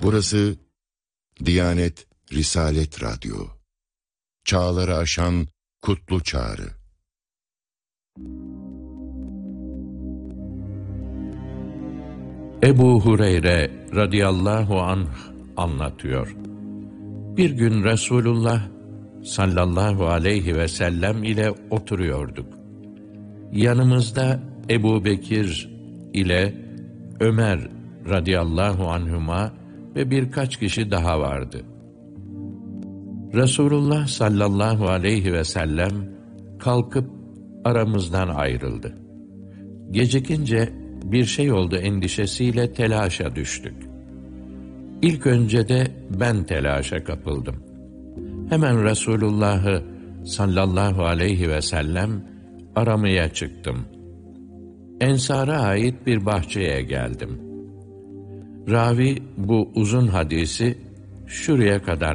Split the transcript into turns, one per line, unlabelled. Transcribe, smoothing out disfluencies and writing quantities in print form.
Burası Diyanet Risalet Radyo. Çağları aşan kutlu çağrı.
Ebu Hureyre radıyallahu anh anlatıyor. Bir gün Resulullah sallallahu aleyhi ve sellem ile oturuyorduk. Yanımızda Ebu Bekir ile Ömer radıyallahu anhuma ve birkaç kişi daha vardı. Resulullah sallallahu aleyhi ve sellem kalkıp aramızdan ayrıldı. Gecikince bir şey oldu endişesiyle telaşa düştük. İlk önce de ben telaşa kapıldım. Hemen Resulullah'ı sallallahu aleyhi ve sellem aramaya çıktım. Ensar'a ait bir bahçeye geldim. Ravi bu uzun hadisi şuraya kadar